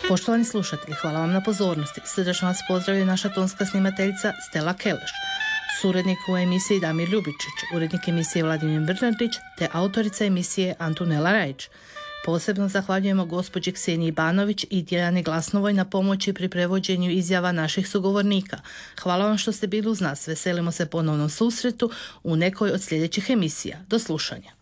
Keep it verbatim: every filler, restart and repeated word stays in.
Poštovani slušatelji, hvala vam na pozornosti. Srdačno vas pozdravlja naša tonska snimateljica Stella Keleš, suradnik u emisiji Damir Ljubičić, urednik emisije Vladimir Brnardić te autorica emisije Antonela Rajić. Posebno zahvaljujemo gospođi Kseniji Banović i Dijani Glasnovoj na pomoći pri prevođenju izjava naših sugovornika. Hvala vam što ste bili uz nas. Veselimo se ponovnom susretu u nekoj od sljedećih emisija. Do slušanja.